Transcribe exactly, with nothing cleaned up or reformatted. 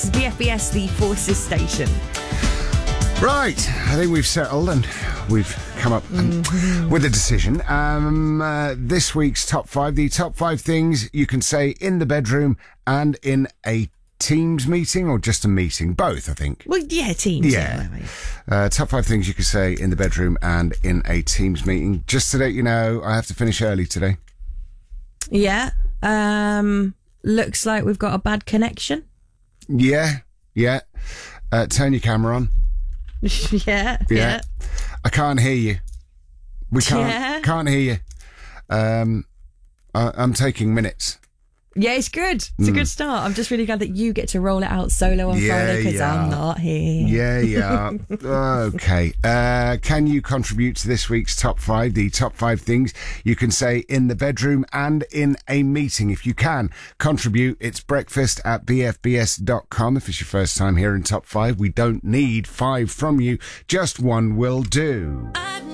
B F B S, the Forces Station. Right, I think we've settled and we've come up mm-hmm. with a decision. Um, uh, this week's top five, the top five things you can say in the bedroom and in a Teams meeting, or just a meeting? Both, I think. Well, yeah, Teams. Yeah. Uh, top five things you can say in the bedroom and in a Teams meeting. Just to let you know, I have to finish early today. Yeah. Um, looks like we've got a bad connection. Yeah, yeah. Uh, turn your camera on. yeah, yeah, yeah. I can't hear you. We can't yeah. can't hear you. Um, I, I'm taking minutes. Yeah, it's good. It's mm. a good start. I'm just really glad that you get to roll it out solo on yeah, Friday because yeah. I'm not here. Yeah, yeah. Okay. Uh, can you contribute to this week's top five? The top five things you can say in the bedroom and in a meeting. If you can contribute, it's breakfast at b f b s dot com. If it's your first time here in top five, we don't need five from you. Just one will do.